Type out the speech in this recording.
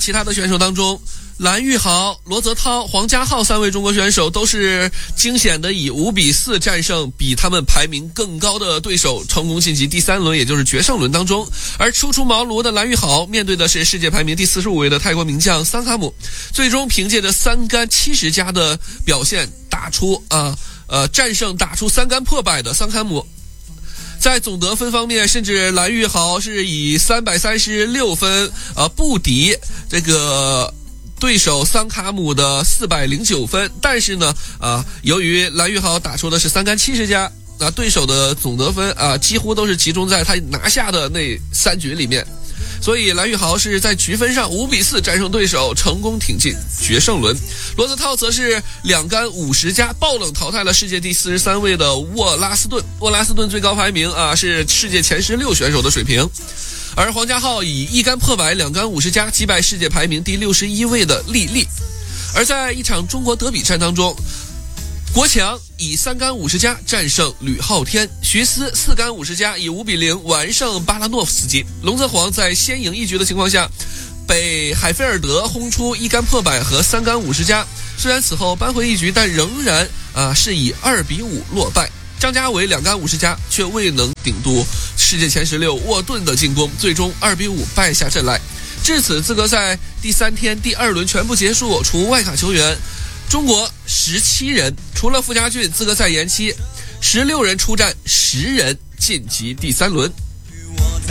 其他的选手当中，蓝玉豪、罗泽涛、黄家浩3位中国选手都是惊险的以5-4战胜比他们排名更高的对手，成功晋级第3轮，也就是决胜轮当中。而初出茅庐的蓝玉豪面对的是世界排名第45位的泰国名将桑卡姆，最终凭借着3杆70加的表现战胜打出3杆破百的桑卡姆。在总得分方面，甚至蓝玉豪是以336分不敌这个对手桑卡姆的409分，但是呢由于蓝玉豪打出的是3杆70加，对手的总得分几乎都是集中在他拿下的那3局里面，所以蓝玉豪是在局分上5-4战胜对手，成功挺进决胜轮。罗泽涛则是2杆50加爆冷淘汰了世界第43位的沃拉斯顿。沃拉斯顿最高排名是世界前16选手的水平。而黄家浩以1杆破百2杆50加击败世界排名第61位的莉莉。而在一场中国德比战当中，国强以3杆50加战胜吕昊天，徐思4杆50加以5-0完胜巴拉诺夫斯基。龙泽煌在先赢1局的情况下，被海菲尔德轰出1杆破百和3杆50加，虽然此后扳回1局，但仍然是以2-5落败。张家伟2杆50加却未能顶住世界前16沃顿的进攻，最终2-5败下阵来。至此，资格赛第3天第2轮全部结束，除外卡球员，中国17人，除了傅家俊资格赛延期，16人出战，10人晋级第3轮。